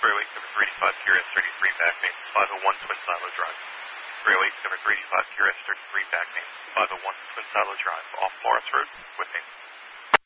Freeway, number 385, QRS 33 back main, 501 Twin Silo Drive. Freeway, number 385, QRS 33 back main, 501 Twin Silo Drive, off Morris Road, Whipping.